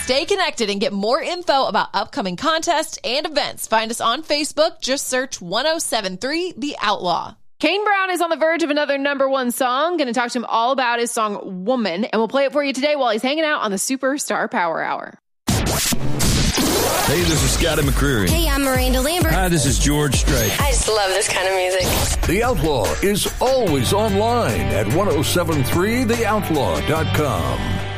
Stay connected and get more info about upcoming contests and events. Find us on Facebook. Just search 1073 The Outlaw. Kane Brown is on the verge of another #1 song. Going to talk to him all about his song Woman, and we'll play it for you today while he's hanging out on the Superstar Power Hour. Hey, this is Scotty McCreery. Hey, I'm Miranda Lambert. Hi, this is George Strait. I just love this kind of music. The Outlaw is always online at 1073theoutlaw.com.